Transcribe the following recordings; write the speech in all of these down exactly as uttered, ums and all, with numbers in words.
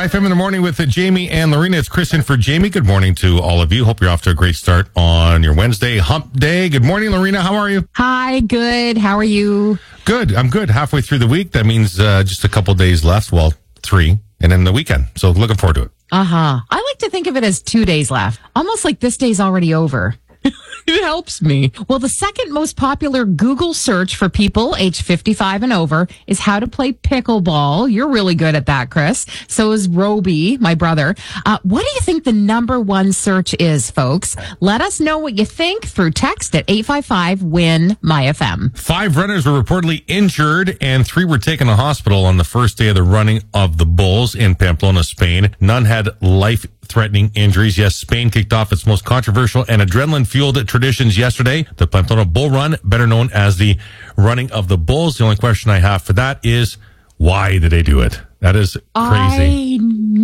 My F M in the morning with uh, Jamie and Lorena. It's Chris in for Jamie. Good morning to all of you. Hope you're off to a great start on your Wednesday hump day. Good morning, Lorena. How are you? Hi, good. How are you? Good. I'm good. Halfway through the week. That means uh, just a couple days left. Well, three. And then the weekend. So looking forward to it. Uh-huh. I like to think of it as two days left. Almost like this day's already over. It helps me. Well, the second most popular Google search for people age fifty-five and over is how to play pickleball. You're really good at that, Chris. So is Roby, my brother. Uh, what do you think the number one search is, folks? Let us know what you think through text at eight five five, W I N, M Y F M. Five runners were reportedly injured and three were taken to hospital on the first day of the running of the Bulls in Pamplona, Spain. None had life-threatening injuries. Yes, Spain kicked off its most controversial and adrenaline-fueled traditions yesterday. The Pamplona Bull Run, better known as the Running of the Bulls. The only question I have for that is, why did they do it? That is crazy. I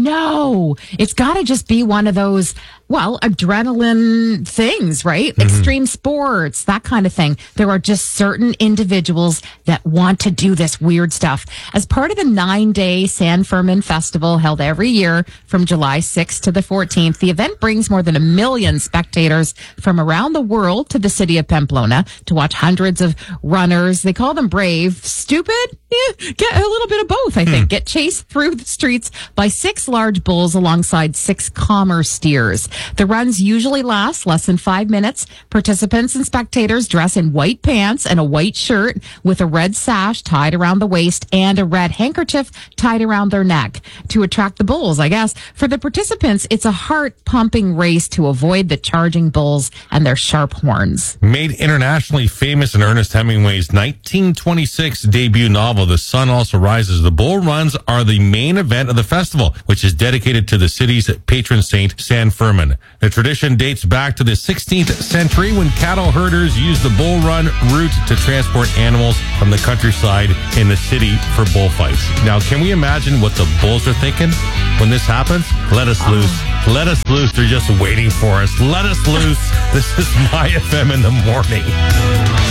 know. It's got to just be one of those, well, adrenaline things, right? Mm-hmm. Extreme sports, that kind of thing. There are just certain individuals that want to do this weird stuff. As part of the nine-day San Fermin Festival held every year from July sixth to the fourteenth, the event brings more than a million spectators from around the world to the city of Pamplona to watch hundreds of runners. They call them brave. Stupid? Yeah, get a little bit of both, I think. Hmm. Get chased through the streets by six large bulls alongside six calmer steers. The runs usually last less than five minutes. Participants and spectators dress in white pants and a white shirt with a red sash tied around the waist and a red handkerchief tied around their neck to attract the bulls, I guess. For the participants, it's a heart-pumping race to avoid the charging bulls and their sharp horns. Made internationally famous in Ernest Hemingway's nineteen twenty-six debut novel, The Sun Also Rises, the bull runs are the main event of the festival, which is dedicated to the city's patron saint, San Fermin. The tradition dates back to the sixteenth century when cattle herders used the bull run route to transport animals from the countryside in the city for bullfights. Now, can we imagine what the bulls are thinking when this happens? Let us loose. Let us loose. They're just waiting for us. Let us loose. This is My F M in the morning.